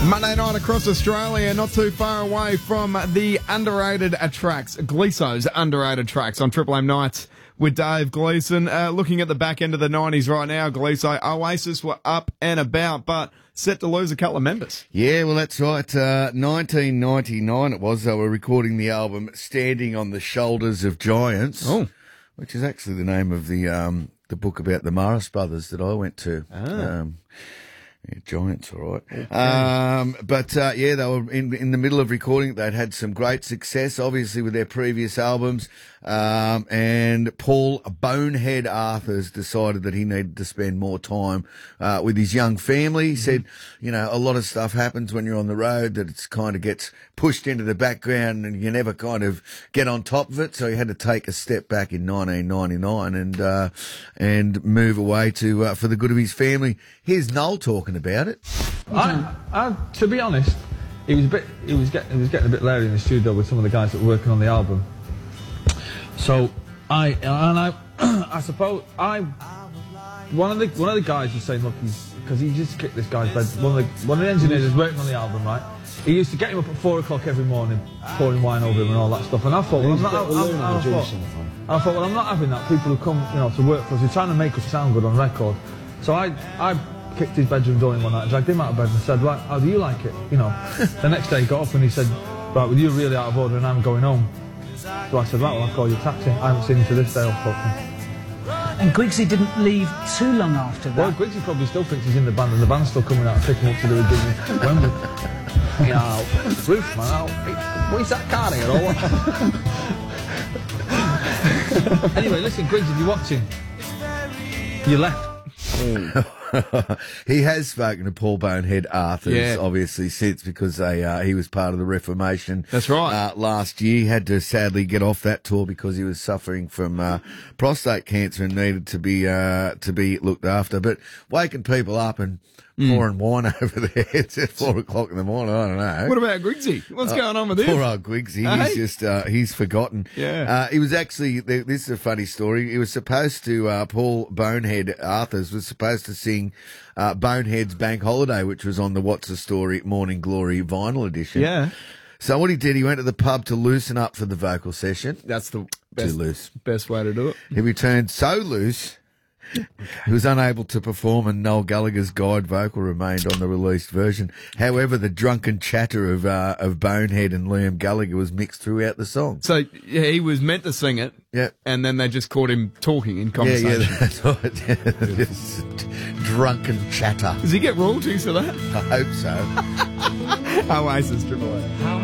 Monday night across Australia, not too far away from the underrated tracks, Gleeso's underrated tracks on Triple M Nights with Dave Gleeson. Looking at the back end of the 90s right now, Gleeso, Oasis were up and about, but set to lose a couple of members. Yeah, well, that's right. 1999 it was. They were recording the album Standing on the Shoulders of Giants, which is actually the name of the book about the Morris brothers that I went to. Yeah, Giants, all right. Okay. Yeah, they were in the middle of recording. They'd had some great success, obviously, with their previous albums. And Paul Bonehead Arthurs decided that he needed to spend more time with his young family. He said, you know, a lot of stuff happens when you're on the road that it's kind of gets pushed into the background and you never kind of get on top of it. So he had to take a step back in 1999 and move away to for the good of his family. Here's Noel talking about it. To be honest, he was getting a bit leery in the studio with some of the guys that were working on the album. So I suppose one of the guys was saying, look, because he just kicked this guy's bed. One of the engineers is working on the album, right? He used to get him up at 4 o'clock every morning, pouring wine over him and all that stuff. And I thought, well, I thought, well, I'm not having that. People who come, you know, to work for us, they're trying to make us sound good on record. So I kicked his bedroom door in one night and dragged him out of bed and said, right, how do you like it? You know. The next day he got up and he said, right, well, you're really out of order and I'm going home. So I said, right, well, I'll call you a taxi. I haven't seen him to this day, unfortunately. And Griggsy didn't leave too long after that. Well, Griggsy probably still thinks he's in the band and the band's still coming out and picking up to do a gig in Wembley. You know, Ruth, man, what's that car here or what? Anyway, listen, Griggs, if you're watching, you left. He has spoken to Paul Bonehead Arthurs, obviously, since, because he was part of the Reformation. That's right. Last year, he had to sadly get off that tour because he was suffering from prostate cancer and needed to be looked after. But waking people up and pouring wine over their heads at 4 o'clock in the morning, I don't know. What about Griggsy? What's going on with him? Poor old Griggsy. He's forgotten. Yeah. He was actually, this is a funny story. He was supposed to, Paul Bonehead Arthurs was supposed to sing Bonehead's Bank Holiday, which was on the What's the Story Morning Glory vinyl edition. Yeah. So what he did, he went to the pub to loosen up for the vocal session. That's the best way to do it. He returned so loose, he was unable to perform, and Noel Gallagher's guide vocal remained on the released version. However, the drunken chatter of Bonehead and Liam Gallagher was mixed throughout the song. So he was meant to sing it, and then they just caught him talking in conversation. Yeah, that's right. Just drunken chatter. Does he get royalties for that? I hope so. Oasis Triple A.